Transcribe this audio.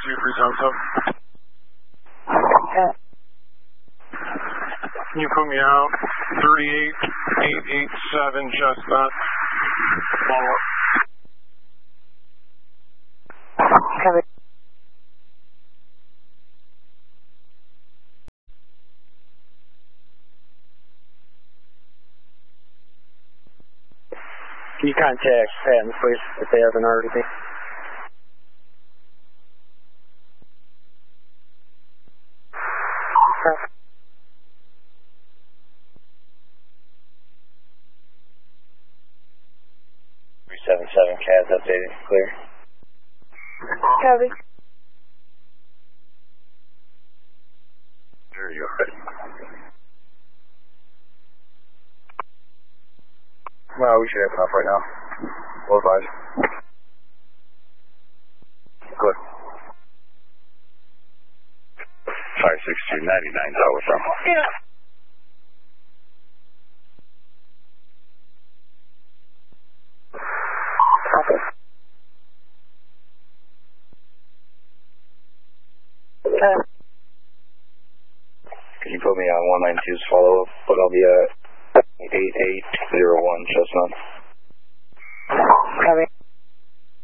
2377. Can you put me out? 38887 Chestnut. Follow up. Copy. Can you contact Patton, please, if they haven't already been? Okay. 377 CAD's updated, clear. Copy. There you go. Well, we should have enough right now. Both eyes. Good. 56299 Tower from. Yeah. Copy. Can you put me on 192's follow-up, but I'll be at 8801 Chestnut.